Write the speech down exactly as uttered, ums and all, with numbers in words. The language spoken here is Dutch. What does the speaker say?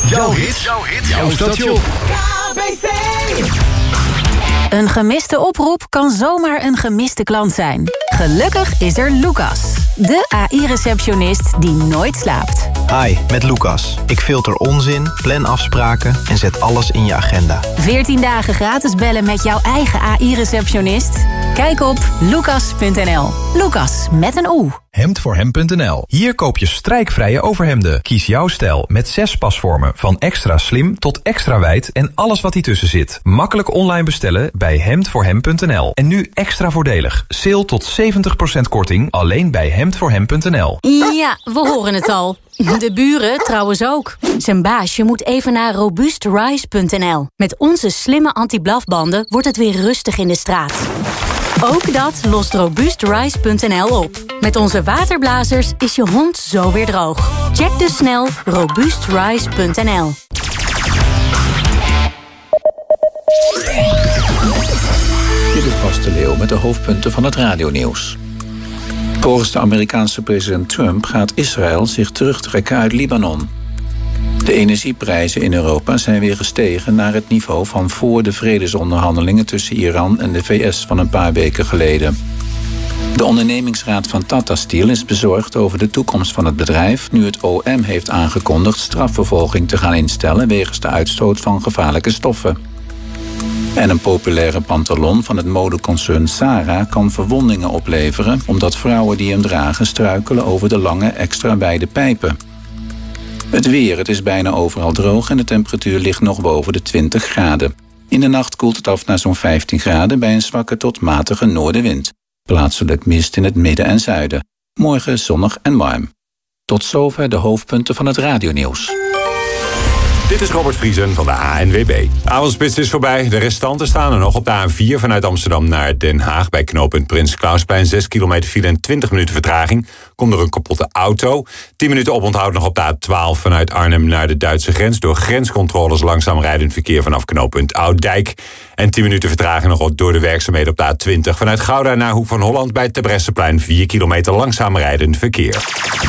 Jouw hits, jouw hits, jouw station. K B C. Een gemiste oproep kan zomaar een gemiste klant zijn. Gelukkig is er Lucas, de A I-receptionist die nooit slaapt. Hi, met Lucas. Ik filter onzin, plan afspraken en zet alles in je agenda. veertien dagen gratis bellen met jouw eigen A I-receptionist? Kijk op lucas punt n l. Lucas met een O. hemd voor hem punt n l. Hier koop je strijkvrije overhemden. Kies jouw stijl met zes pasvormen. Van extra slim tot extra wijd en alles wat ertussen zit. Makkelijk online bestellen bij hemd voor hem punt n l. En nu extra voordelig. Sale tot zeventig procent korting alleen bij hemd voor hem punt n l. Ja, we horen het al. De buren trouwens ook. Zijn baasje moet even naar robust rise punt n l. Met onze slimme anti-blafbanden wordt het weer rustig in de straat. Ook dat lost robust rise punt n l op. Met onze waterblazers is je hond zo weer droog. Check dus snel robust rise punt n l. Dit is Bas de Leeuw met de hoofdpunten van het radionieuws. Volgens de Amerikaanse president Trump gaat Israël zich terugtrekken uit Libanon. De energieprijzen in Europa zijn weer gestegen naar het niveau van voor de vredesonderhandelingen tussen Iran en de V S van een paar weken geleden. De ondernemingsraad van Tata Steel is bezorgd over de toekomst van het bedrijf nu het O M heeft aangekondigd strafvervolging te gaan instellen wegens de uitstoot van gevaarlijke stoffen. En een populaire pantalon van het modeconcern Zara kan verwondingen opleveren omdat vrouwen die hem dragen struikelen over de lange extra wijde pijpen. Het weer, het is bijna overal droog en de temperatuur ligt nog boven de twintig graden. In de nacht koelt het af naar zo'n vijftien graden bij een zwakke tot matige noordenwind. Plaatselijk mist in het midden en zuiden. Morgen zonnig en warm. Tot zover de hoofdpunten van het radionieuws. Dit is Robert Vriesen van de A N W B. De avondspits is voorbij. De restanten staan er nog op de A N vier vanuit Amsterdam naar Den Haag. Bij knooppunt Prins Klausplein. zes kilometer file en twintig minuten vertraging. Komt er een kapotte auto. tien minuten oponthoud nog op de A twaalf vanuit Arnhem naar de Duitse grens. Door grenscontroles langzaam rijdend verkeer vanaf knooppunt Ouddijk. En tien minuten vertraging nog door de werkzaamheden op de A twintig. Vanuit Gouda naar Hoek van Holland bij het Terbrechtseplein. vier kilometer langzaam rijdend verkeer.